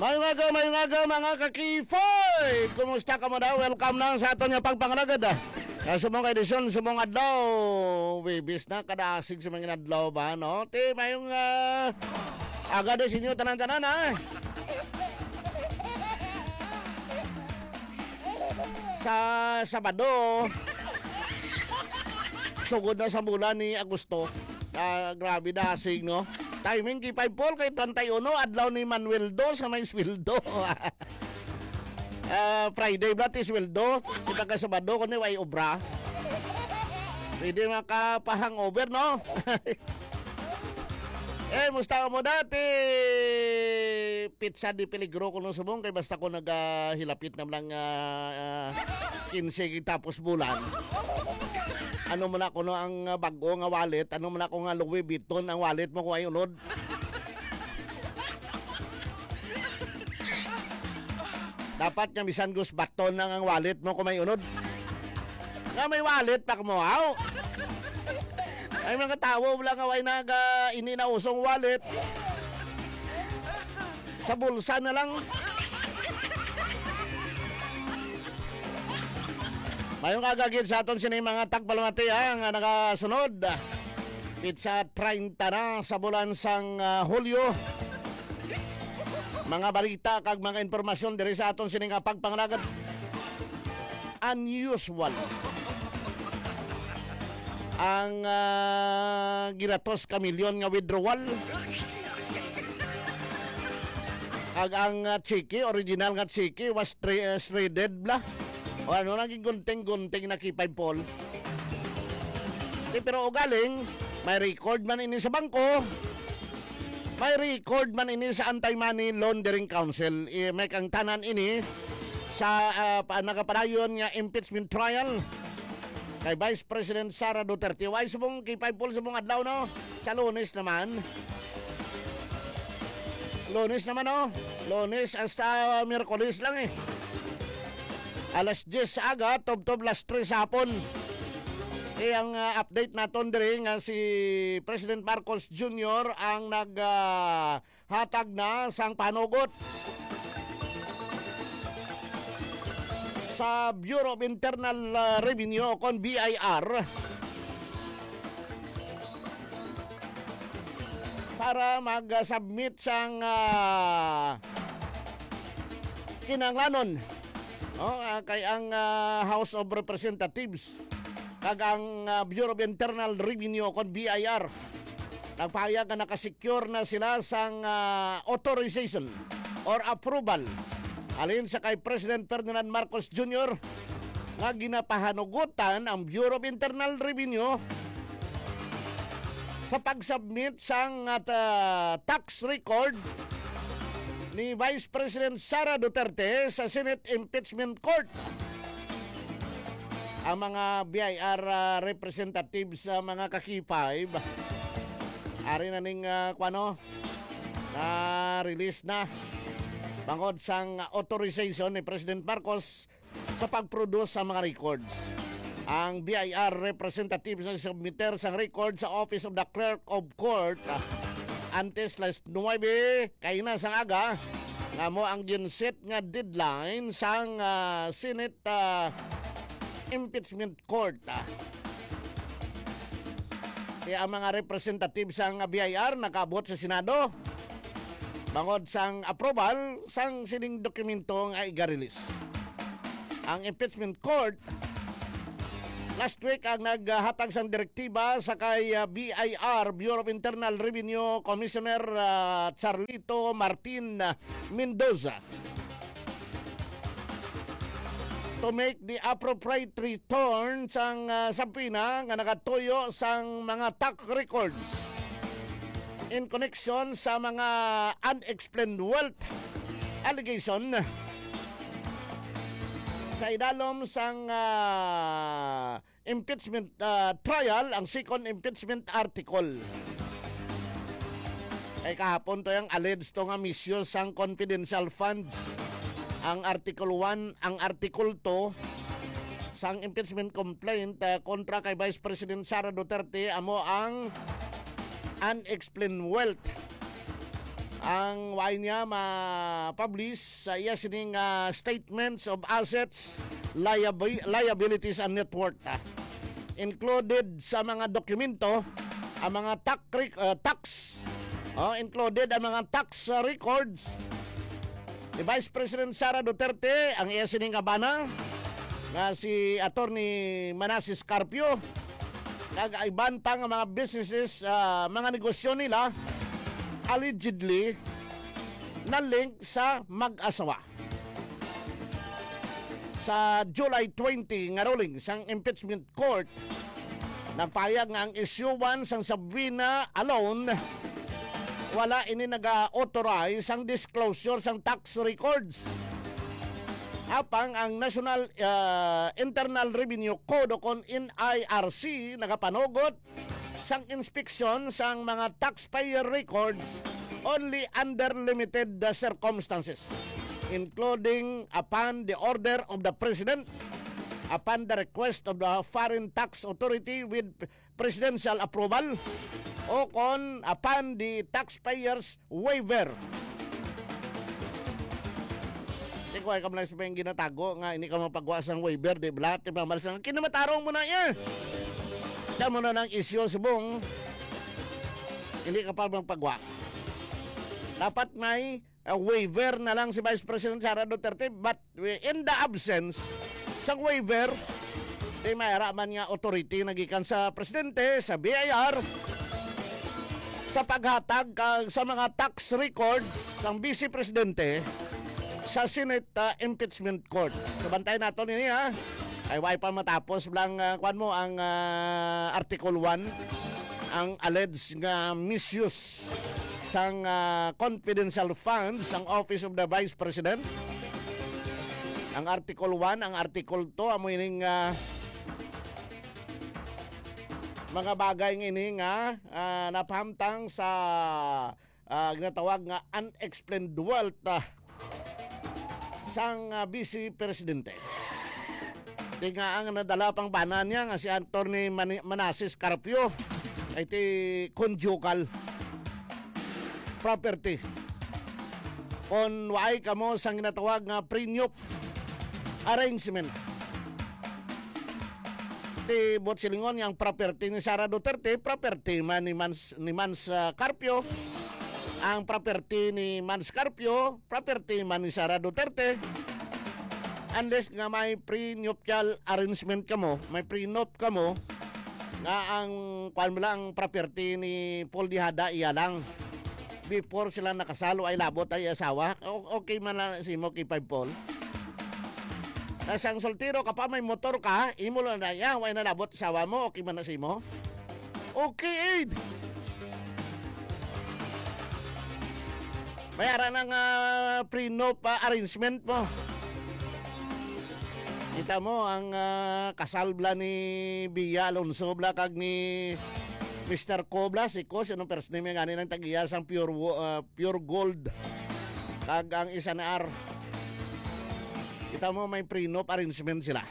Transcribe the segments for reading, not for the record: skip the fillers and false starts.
Mayong aga mga kakifoy! Kumusta ka mo daw? Welcome na sa aton nga pagpangalagad sa mga edisyon sa mga adlaw. Wibis na kadasig sa mga adlaw ba, no? Ti, mayong aga do sinyo tanan-tanan Sa Sabado, sugod na sa bulan ni Agosto. Grabe dasig, no? Timing kay 5 Paul kay 31 adlaw ni Manuel Do sa may sweldo. Friday blat is sweldo. Kita ka Sabado kundi way obra. Pwede makapahang-over, no? Musta ka mo dati? Pizza di peligro ko nung subong kay basta ko naghilapit na lang 15 tapos bulan. Ano man ako no ang bago nga wallet, ano man ako nga Louis Vuitton ang wallet mo ko ay unod. Dapat nga bisan gus baton nang ang wallet mo ko may unod. Nga may wallet pa mo aw. Ay mga tawo wala nga way naga ininausong wallet. Sa bulsa na lang. Mayong kagagid sa aton sini mga tagpalamati nga nagasunod. Pizza 30 na sa bulan sang Hulyo. Mga balita kag mga informasyon diri sa aton sini nga pagpangalagad. Unusual. Ang giratos ka milyon nga withdrawal. Ag ang chiki, original nga chiki was shredded bla. O ano naging gunting-gunting na kipay Paul. Pero galing, may record man ini sa bangko. May record man ini sa Anti-Money Laundering Council. May kang tanan ini sa nakapadayon nga impeachment trial kay Vice President Sara Duterte. Why subong kipay Paul subong adlaw no? Sa Lunes naman. Lunes naman no? Lunes hasta Miyerkules lang eh. Alas 10 aga, tob-tob las 3 hapon. Ang update naton diri nga si President Marcos Jr. ang naghatag na sang panugot sa Bureau of Internal Revenue kon BIR para mag-submit sang kinanglanon. Kay ang House of Representatives kag ang Bureau of Internal Revenue kon BIR nagpahayag nga nakasecure na sila sang authorization or approval alin sa kay President Ferdinand Marcos Jr. nga ginapahanugutan ang Bureau of Internal Revenue sa pag-submit sang tax record ni Vice President Sara Duterte sa Senate Impeachment Court. Ang mga BIR representatives sa mga kakipay ari na ning na release na bangod sang authorization ni President Marcos sa pag-produce sa mga records. Ang BIR representatives ang submiter sang record sa Office of the Clerk of Court antes las 9 kay na sang aga nga mo ang ginset nga deadline sang Senate Impeachment Court. Kaya ang mga representatives sang BIR nakaabot sa Senado bangod sang approval sang sining dokumento nga iga-release. Ang Impeachment Court last week ang naghatag sang direktiba sa kay BIR, Bureau of Internal Revenue Commissioner Charlito Martin Mendoza to make the appropriate return sang sampina nga nakatuyo sang mga tax records in connection sa mga unexplained wealth allegation sa idalom sang impeachment trial, ang second impeachment article. Ay kahapon to yung alleged to nga misyo sang confidential funds. Ang Article 1, ang Article 2 sang impeachment complaint kontra kay Vice President Sara Duterte amo ang unexplained wealth ang why niya ma-publish sa iya sining statements of assets, liabilities and net worth. Included sa mga dokumento ang mga included ang mga tax records ni Vice President Sara Duterte, ang iya sining abana nga si Attorney Manasseh Carpio, kag-iban pa nga mga businesses, mga negosyo nila allegedly na link sa mag-asawa. Sa July 20 nga ruling sang impeachment court, nagpayag nga ang isyuan sang Sabrina alone wala ini naga-authorize ang disclosure sang tax records. Apang ang National Internal Revenue Code o kon NIRC nagapanugot sang inspeksyon sang mga taxpayer records only under limited circumstances, including upon the order of the President, upon the request of the Foreign Tax Authority with presidential approval, o kon upon the taxpayer's waiver. Di ko ay kamlang sabihin ginatago nga ini ka mapagawa sang waiver, di ba? Di ba malasang kinamatarong mo na iya. Damo na ng isyo subong hindi ka pa magpagawa. Dapat may waiver na lang si Vice President Sara Duterte, but in the absence sa waiver, di mayaraman nga authority nagikan sa Presidente, sa BIR, sa paghatag sa mga tax records sang Vice Presidente sa Senate Impeachment Court. So bantay nato nini ha. Ay why pa matapos lang ang Article 1, ang alleged nga misuse sang confidential funds ang Office of the Vice President. Ang Article 1, ang Article 2 amo ining mga bagay ngini nga napahamtang sa ginatawag nga unexplained wealth sang Vice Presidente. Di nga ang nadala pang banan niya nga si Attorney Manasseh Carpio ay ti conjugal property. On why kamo sang ginatawag nga prenup arrangement. Ti bot silingon yang property ni Sara Duterte, property man ni Mans Carpio. Ang property ni Mans Carpio, property man ni Sara Duterte. Unless nga may prenuptial arrangement kamo, may prenup kamo, nga ang ang property ni Paul Dihada iya lang. Before sila nakasalo ay labot ay asawa. Okay man lang si mo kay Paul. Nasang soltero ka pa, may motor ka, imo lang na yan, way na labot asawa mo, okay man na si mo. Okay, Aid. Bayaran ng prenup arrangement mo. Kita mo ang kasal bla ni Bia Alonso bla kag ni Mr. Cobla si Kos anong first name nga ng tagiya sang pure gold kag ang isa na R. Kita mo may prenup arrangement sila.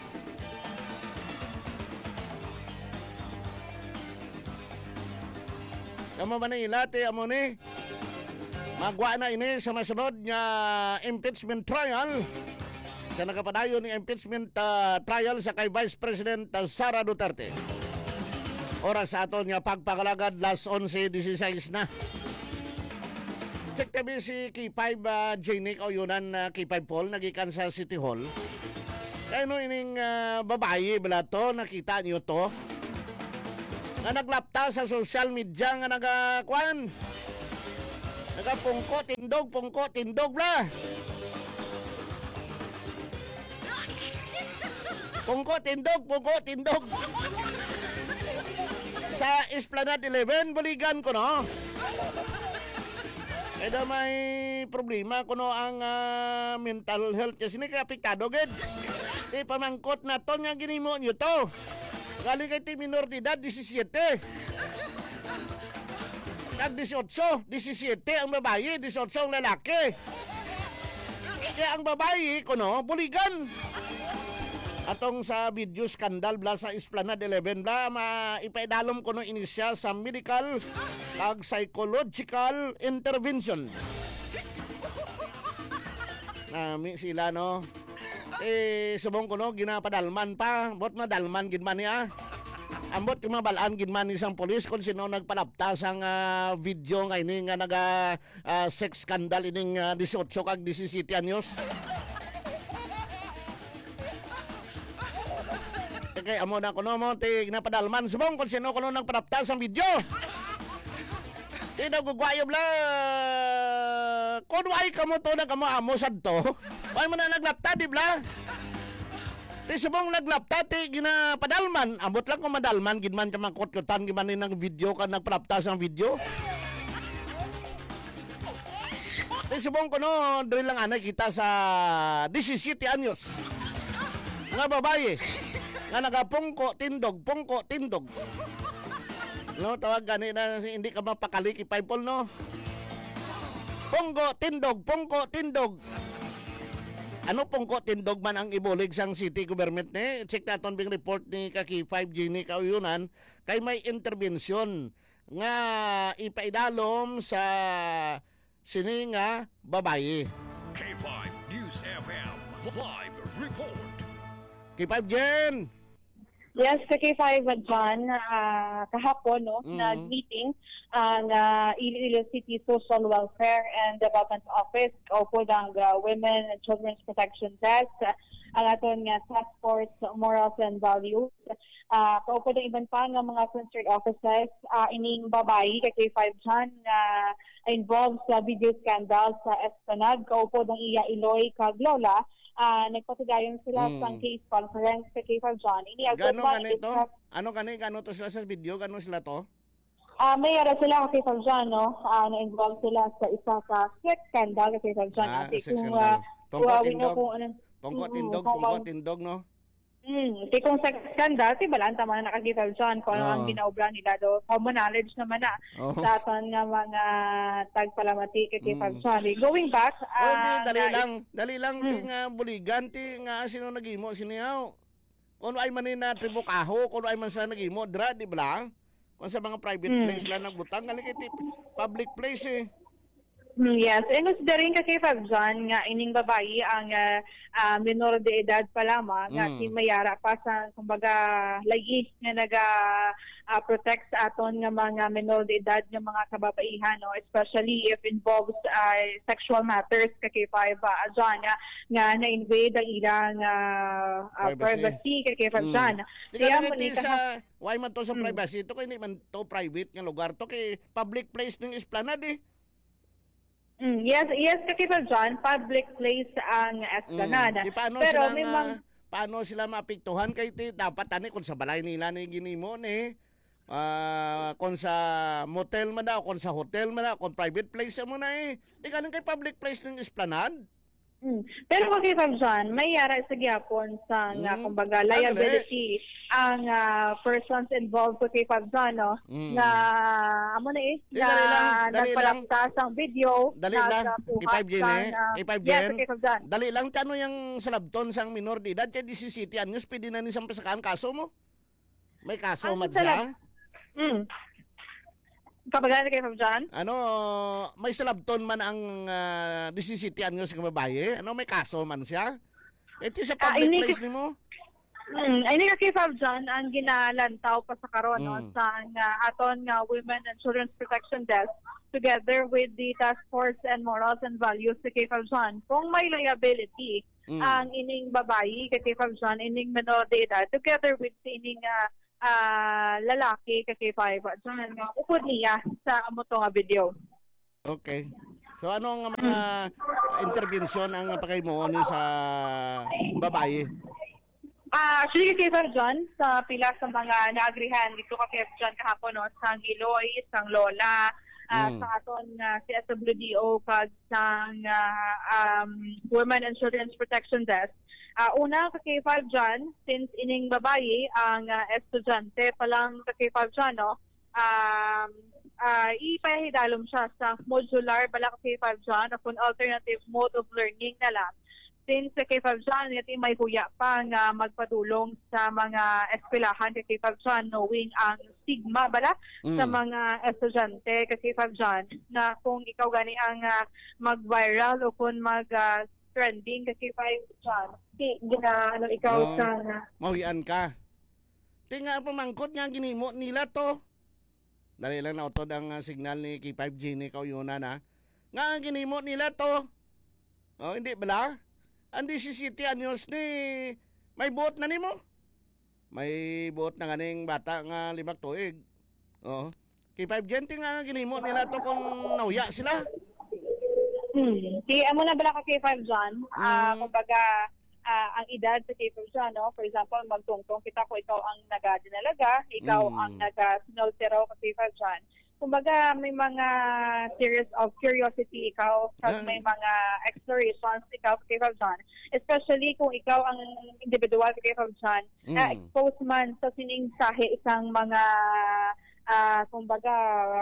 Kamo Manila te amo ni magwa na ini sa masunod nga impeachment trial. Sa nakapadayon ng impeachment trial sa kay Vice President Sara Duterte. Oras sa aton nga pagpakalagad las 11:16 na. Check tabi si K5 Janic o yunan K5 Paul nagikan sa City Hall. Kaya no ining babae bala to, nakita niyo to. Nga naglapta sa social media nga nagakwan. Nagapungko tindog bla. Pungko tindog. Sa Esplanade 11, baligan ko no. Kaya may problema ko no ang mental health kasi ni kapiktado gid. Di pamangkot na to nga ginimo nyo to. Gali kay ti minor de edad 17. Kag 18, 17 ang babae, 18 ang lalaki. Kaya ang babae ko no, buligan. Atong sa video skandal bla sa Esplanade 11 bla ipaidalom ko no inisya sa medical ag psychological intervention. nami sila no. Subong ko no ginapadalman pa, bot madalman gid man niya. Ambot kumabalaan gid man isang pulis kung sino nagpalaptas ang video nga ini nga naga sex scandal ining 18 kag 17 anyos. Kay amo na kuno mo ti ginapadalman subong kung sino kuno nagpalaptas ang video. Ti nagugwayo bla. Kung way kamo to na kamo amo sadto, way mo na naglapta di bla. Ti subong naglapta ti ginapadalman, ambot lang kung madalman gid man ka mangkot-kotan gid man ng video ka nagpalaptas ang video. Ti subong kuno diri lang anay kita sa 17 anyos. Nga babae nga nagapungko tindog. No, tawag gani na hindi ka mapakali kay Paipol no. Pungko tindog. Ano pungko tindog man ang ibulig sang city government ni? Check naton bing report ni Kaki 5G ni Kauyunan kay may intervention nga ipaidalom sa sini nga babae. K5 News FM live report. K5 Jen. Yes, K5 John, kahapon nag-meeting ang Iloilo City Social Welfare and Development Office kaupo ng Women and Children's Protection Desk, ang aton nga Task Force Morals and Values. Kaupo ng iban pa ng mga concerned officers, ining babae kay K5 John involved sa video scandal sa Esplanade, kaupo ng Iya Iloy kag Lola. Nagpatigayon sila sa case conference kay K5 John. Gano kanito? Gano to sila sa video? Gano sila to? May ara sila kay K5 John, no? Na-involve sila sa isa sa sex scandal kay K5 John. Pungko tindog, no? Kung sex scandal, balaan tama na nakakita John kung ano ang ginaubra nila do. Common knowledge naman na sa aton nga mga tagpalamati kay K5 John. Going back, dali lang ti nga buligan ti nga sino nagimo siniyaw. Kung ay man na tribukaho, kung ay man sa nagimo dra di ba? Kung sa mga private place lang nagbutang gali kay public place eh. Yes, and considering ka kay K5 John nga ining babae ang minor de edad pa lamang nga mayara pa sa kumbaga lagi nga naga protect sa aton nga mga minor de edad nga mga kababaihan, no, especially if involves sexual matters ka kay K5 John nga na-invade ang ilang privacy kay K5 John. Kaya mo ni sa why man to sa privacy to kay hindi man to private nga lugar to kay public place ning Esplanade eh. Yes, Kakita John, public place ang Esplanade. Pero may paano sila maapektuhan kay dapat ani kung sa balay nila ni ginimo ni kung sa motel man daw, kung sa hotel man daw, kung private place mo na eh. Di ka kay public place ng Esplanade. Pero Kakita John, may yara sa gyapon sa kumbaga liability ang persons involved sa K5 John, no? Na amo na nagpalaktas ang video na K5 Jen dali lang tano yung salabton sang minor de edad kay 17 anyos pwede na ni sampasakan kaso mo. May kaso man siya. Kapag kay John? May salabton man ang 17 anyos nga babae. May kaso man siya? Ito sa public place ni mo? Ini ka kay John ang ginalantaw pa sa karon sa aton nga Women and Children's Protection Desk together with the Task Force and Morals and Values sa kay John. Kung may liability ang ining babae kay John, ining minor de edad together with ining lalaki kay K5 John nga upod niya sa amo to nga video. Okay. So anong mga intervention ang pakaymo ni sa babae? Actually, kay John, sa pila sa mga naagrihan dito kay John kahapon, no, sa Giloy, sa Lola, sa aton si SWDO kag sa Women and Children's Protection Desk. Una kay K5 John, since ining babae ang estudyante pa lang kay K5 John, no, ipahidalom siya sa modular bala kay K5 John upon alternative mode of learning na lang. Since sa K5 John, ito may huya pa nga magpadulong sa mga eskwelahan kay K5 John, knowing ang stigma bala sa mga estudyante kay K5 John na kung ikaw gani ang mag-viral o kung trending kasi five John. Gina ano ikaw No. sa Mawian ka. Tinga pamangkot nga ginimo nila to. Dali lang na utod ang signal ni K5G ni Kauyunan na. Nga ginimo nila to. Oh, hindi bala? Andi si City Anyos ni may buot na nimo. May buot na ganing bata nga 5 tuig. Oh. K5G nga ginimo nila to kung nauya sila. Si amo na bala ka kay five John. Kumbaga ang edad sa kay five John, no? For example, magtungtong kita ko ikaw ang nagadinalaga, ikaw ang nagasinoltero ka kay five John. Kumbaga may mga series of curiosity ikaw, may mga explorations ikaw kay five John. Especially kung ikaw ang individual kay five John, expose man sa sining sahi isang mga kumbaga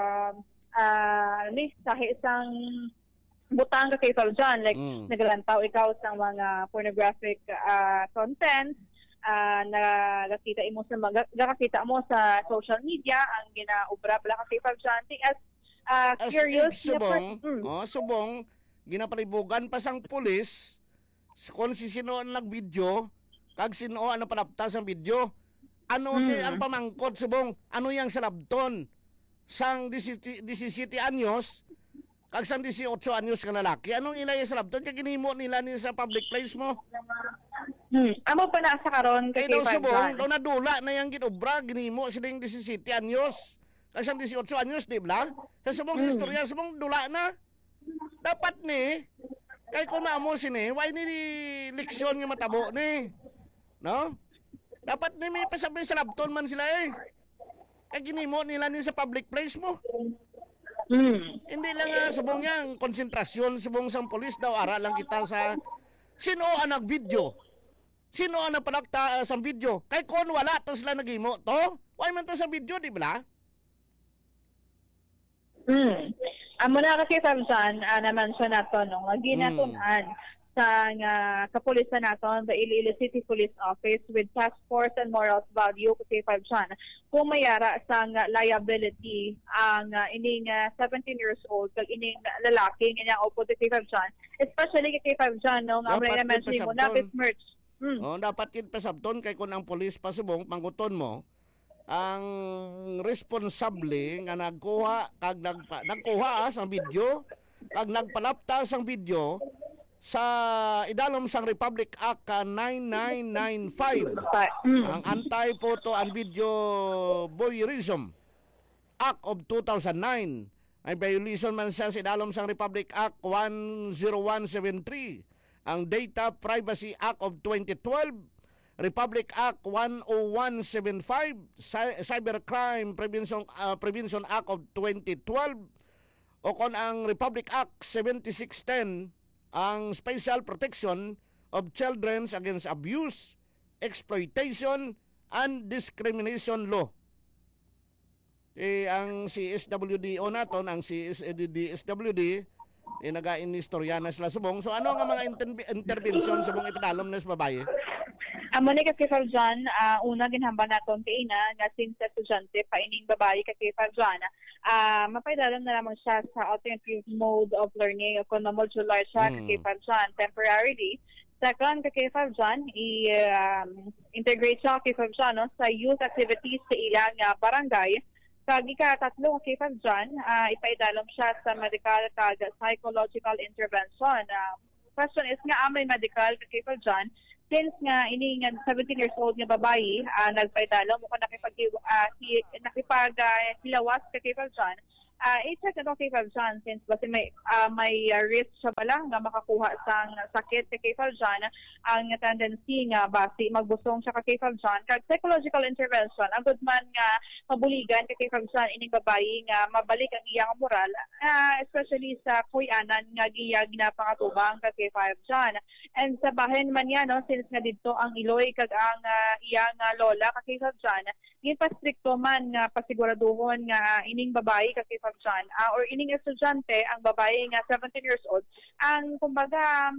sahi isang butang ka kay Five John, like naglantaw ikaw sa mga pornographic content, nakakita mo sa social media ang ginaubra pala ka kay Five John. As curious subong ginapalibugan pa sang pulis kung si sino ang nag-video kag sino ang napalaptas ang video. Ano ang pamangkot subong? Ano yang salabton sang 17 anyos kag sang 18 anyos ka lalaki? Anong ilay sa labton kag ginimo nila ni sa public place mo? Amo pa na sa karon kay daw five subong John. daw nadula na yang ginobra ginimo sining 17 anyos. Kag sang 18 anyos di ba? Sa subong sa istorya subong dula na. Dapat ni kay kung maamo sini, why ni leksyon nga matabo ni? No? Dapat ni may pasabi sa labton man sila eh. Kay ginimo nila ni sa public place mo. Hindi lang subong yang konsentrasyon subong sang pulis daw ara lang kita sa sino ang nag-video. Sino ang napalakta sa video? Kay kon wala to sila nagimo to. Why man to sa video di ba? Amo na kasi Samson na-mention nato no, ginatunan sa kapulisan naton the Iloilo City Police Office with Task Force and Morals Value kasi five John kung mayara sa liability ang ining 17 years old kag ining lalaki nga upo kay five John, especially kay five John no nga may na-mention mo na besmirch. Dapat kid pasabton kay kun ang pulis pasubong mangguton mo ang responsable nga nagkuha kag nagkuha sa video kag nagpalapta sang video sa idalom sang Republic Act 9995 ang Anti-Photo and Video Voyeurism Act of 2009 ay violation man siya sa idalom sang Republic Act 10173 ang Data Privacy Act of 2012 Republic Act 10175 Cybercrime Prevention Act of 2012 o kon ang Republic Act 7610 ang Special Protection of Children Against Abuse, Exploitation, and Discrimination Law. Ang CSWD o naton, ang CSDSWD, naga-inistorya na sila subong. So ano nga mga intervention subong ipadalom na sa babae? Amo ni kay Five John, una ginhamba naton kay ina nga since estudyante pa ining babae kay Five John. Mapaidalan na lamang siya sa alternative mode of learning o kung modular siya kay Five John temporarily. Second, kay Five John, i-integrate siya kay Five John no, sa youth activities sa ilang barangay. Kag ika-tatlo kay Five John, ipaidalom siya sa medical kag psychological intervention. Question is nga amay medical kay Five John since nga ini nga 17 years old nga babae nagpaidalo mo nakipaghilawas kay Five John, i-check na kay Five John since basi may risk siya pala nga makakuha sang sakit kay Five John. Ang tendency nga basi magbusong siya kay Five John kag psychological intervention ang good man nga mabuligan kay Five John ining babae nga mabalik ang iyang moral, especially sa kuyanan nga giyag na pangatubang kay Five John. And sa bahin man yan no, since nga dito ang Iloy kag ang iyang lola kay Five John, gipastrikto man nga pasiguraduhon nga ining babae kay Five John or ining estudyante ang babae nga 17 years old ang kumbaga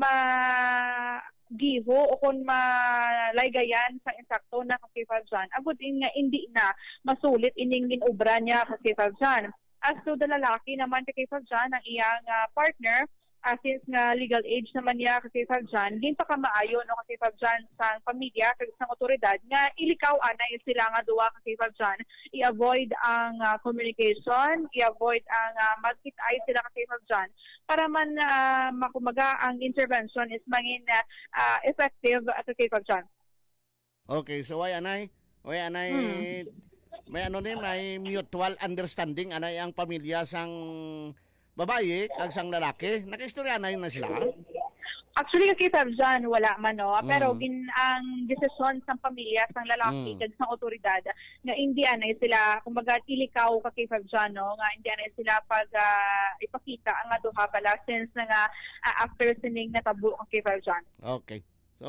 giho o kung malaygayan sa insakto na kay Five John agud nga hindi na masulit ining ginubra niya kay Five John. As to the lalaki naman kay Five John ang iyang partner since nga legal age naman niya kasi Fabjan, din pa ka maayo no kasi Fabjan sa pamilya kag sa otoridad nga ilikaw anay sila nga duwa kasi Fabjan i-avoid ang communication, i-avoid ang magkit-ay sila kasi Fabjan para man makumaga ang intervention is mangin effective at kay Fabjan. Okay, so why anay? Why anay may may mutual understanding anay ang pamilya sang babae kag sang lalaki. Nakaistorya na yun na sila. Actually, kay Fabjan, wala man, no? Pero ang desisyon sa pamilya, sang lalaki, kag sa otoridad, nga hindi anay sila, kumbaga, ilikaw ka kay Fabjan, no? Nga hindi anay sila pag ipakita ang duha bala since nga after sining natabo ang kay Fabjan. Okay.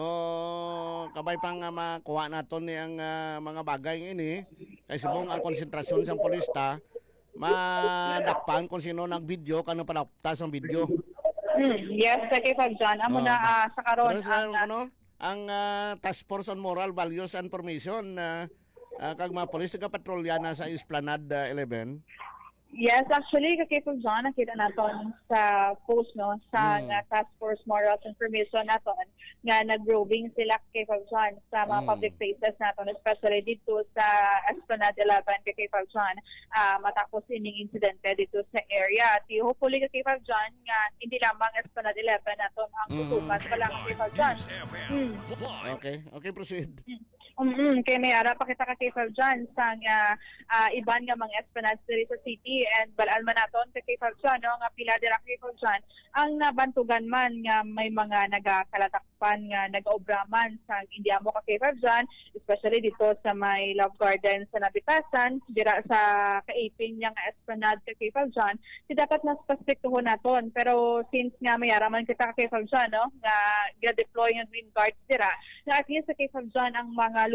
So, kabay pang makuha naton ni ang mga bagay ini, kay subong ang konsentrasyon sa polista, madakpan kung sino nag-video, kano palaptas ang video. Yes, kay Fabjan. Amo na sa karon ang Task Force on Moral Values and Permission kag mga polis nga patrolya na sa Esplanade 11. Yes, actually, kay Fabjan, nakita naton sa post no sa Task Force Morals and Permission naton nga nag-roving sila kay Fabjan sa mga public places naton, especially dito sa Esplanade 11 kay Fabjan matapos ining insidente dito sa area. At hopefully kay Fabjan nga hindi lamang Esplanade 11 naton ang tutukan pa lang kay Fabjan. Okay, proceed. Kaya may ara pa kita kay Fabjan sa iban nga mga esplanades diri sa city and balaan man naton kay Fabjan no nga pila dira kay Fabjan ang nabantugan man nga may mga nagakalatakpan nga nagaobraman sa India mo kay Fabjan, especially dito sa may Love Garden sa Nabitasan dira sa kaiping nga esplanade kay Fabjan. Di dapat na specific tuhon naton pero since nga may ara man kita kay Fabjan no nga ga-deploy ng Green Guards dira na at least kay Fabjan ang mga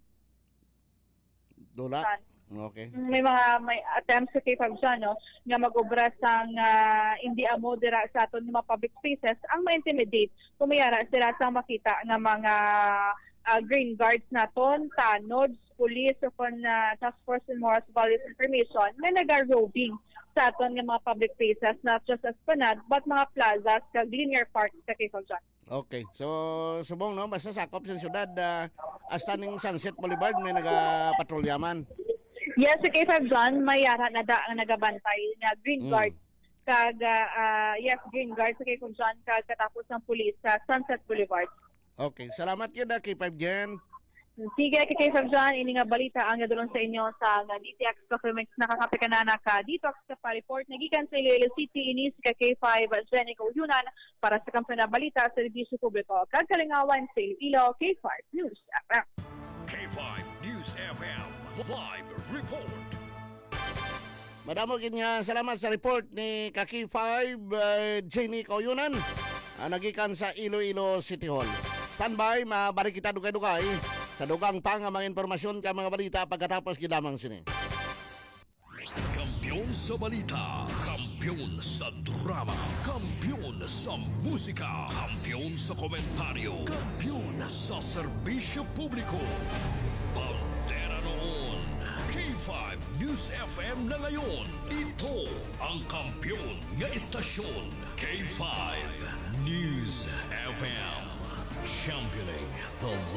Dola? Okay. May attempts sa kay Fabjan no nga mag-obra sang hindi amo dira sa aton mga public spaces ang ma-intimidate kumiyara sila sa makita nga mga Green Guards naton, tanods, police o Task Force on Morals Values and Permission na nag-roving sa aton nga mga public places not just Esplanade but mga plazas kag linear parks sa kay Fabjan. Okay. So, subong no, basta sakop sa syudad hasta ning Sunset Boulevard may nagapatrolyaman. Yes, kay Fabjan may yara na ang nagabantay na Green Guards kag Green Guards kay Fabjan kag katapos ng pulis sa Sunset Boulevard. Okay. Salamat yun kay 5 Jen. Sige, kay Fabjan, ini nga balita ang nadulong sa inyo sa DTX Coffee Mix nakakapikanana ka dito sa pa-report nagikan sa Iloilo City ini si K5 Jenny Yunan para sa kampan na balita sa Servisyo Publiko kag kalingawan sa Iloilo K5 News FM. K5 News FM live report. Madamo kinya salamat sa report ni Kaki 5 Jenny Yunan nagikan sa Iloilo City Hall. Standby, mabalik kita dugay-dugay sa dugang pang mga informasyon ka mga balita pagkatapos gidamang sini. Kampiyon sa balita, kampiyon sa drama, kampiyon sa musika, kampiyon sa komentaryo, kampiyon sa serbisyo publiko. Pantera noon, K5 News FM na ngayon. Ito ang kampiyon nga istasyon, K5 News FM. Championing the